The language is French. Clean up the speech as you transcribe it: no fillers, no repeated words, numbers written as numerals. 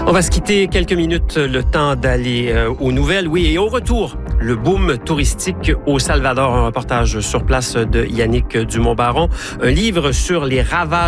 On va se quitter quelques minutes, le temps d'aller aux nouvelles. Oui, et au retour, le boom touristique au Salvador. Un reportage sur place de Yannick Dumont-Baron. Un livre sur les ravages